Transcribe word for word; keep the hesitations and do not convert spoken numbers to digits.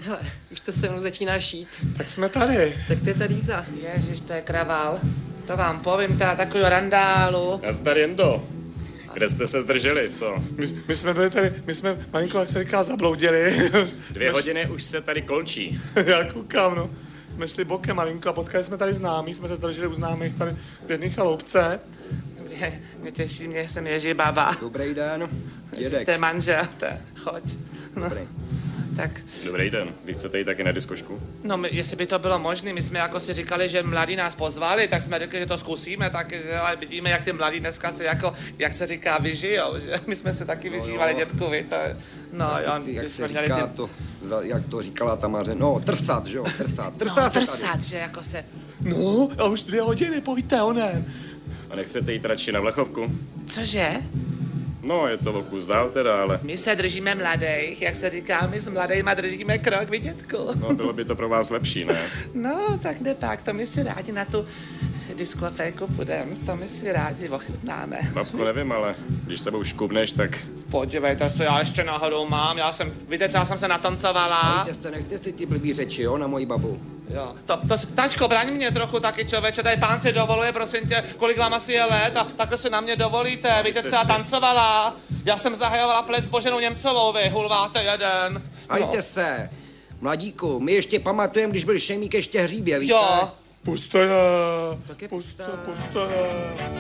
Hele, už to se mnou začíná šít. Tak jsme tady. Tak to je ta Líza. Ježiš, to je kravál. To vám povím, teda takový randálu. Nazdar, Jendo. Kde jste se zdrželi, co? My, my jsme byli tady, my jsme, malinko, jak se říká, zabloudili. Dvě hodiny už se tady kolčí. Já koukám, no. Jsme šli bokem malinko a potkali jsme tady známí, jsme se zdrželi u známých tady v jedné chaloupce. Mě, mě těší, mě jsem Ježí baba. Dobrý den, Dědek. To je manžel, to je, choď. No. Dobrý. Tak, Dobrý den, vy chcete jít taky na diskošku? no my, jestli by to bylo možné, my jsme jako si říkali, že mladí nás pozvali, tak jsme řekli, že to zkusíme, tak že, ale vidíme, jak ty mladí dneska se jako, jak se říká, vyžijou, že my jsme se taky vyžívali, jo. dětkovi, to je, no jo, Ty, jak když se jsme měli říká ty... to, za, jak to říkala ta Maře, no, trsat, že jo, trsat, No, trsat se tady. trsat, že jako se... No, a už dvě hodiny, povíte onem. A nechcete jít radši na Vlechovku? Cože? No, je to o kus dál teda, ale... My se držíme mladých, jak se říká, my s mladejma držíme krok, vidětku. No, bylo by to pro vás lepší, ne? No, tak ne tak, to my si rádi na tu diskoféku půjdeme, to my si rádi ochutnáme. Babko, nevím, ale když sebou škubneš, tak... Podívejte se, já ještě náhodou mám, já jsem, víte, co já jsem se natancovala. Nechte se, nechte si ty blbý řeči, jo, na moji babu. Jo, to, to, tačko, braň mě trochu taky, člověče, tady pán si dovoluje, prosím tě, kolik vám asi je let a takhle si na mě dovolíte, víte, co já tancovala? Já jsem zahajovala ples s Boženou Němcovou, vy hulváte jeden. Hajte se, mladíku, my ještě pamatujeme, když byl Šemík ještě hříbě, víte? Jo. Puste je, Tak je puste, puste. puste.